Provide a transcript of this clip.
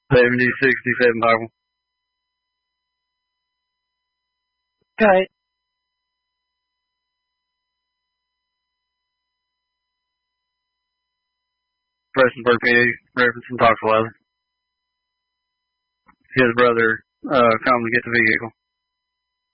7067 Bible. Okay. Prestonburg, PA, reference from Toxweiler. His brother come to get the vehicle.